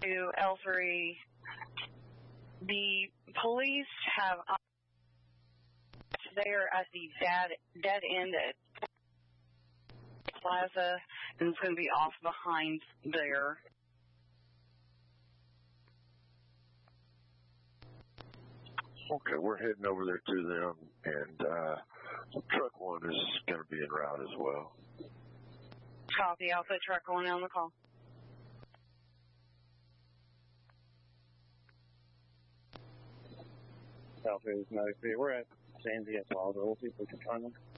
to L3. The police have there at the dead end at Plaza, and it's going to be off behind there. Okay, we're heading over there to them, and truck 1 is going to be en route as well. Copy. I'll put truck 1 on the call. South is 93. We're at Sandy at Plaza. We'll see if we can find them.